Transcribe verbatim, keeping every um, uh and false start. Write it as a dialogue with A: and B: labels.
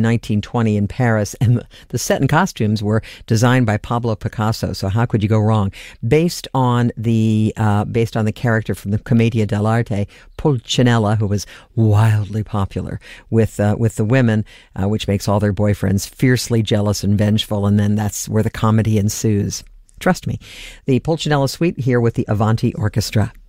A: nineteen twenty in Paris, and the, the set and costumes were designed by Pablo Picasso. So how could you go wrong? Based on the uh, based on the character from the Commedia dell'arte, Pulcinella, who was wildly popular with uh, with the women, uh, which makes all their boyfriends fiercely jealous and vengeful, and then that's where the comedy ensues. Trust me. The Pulcinella Suite here with the Avanti Orchestra.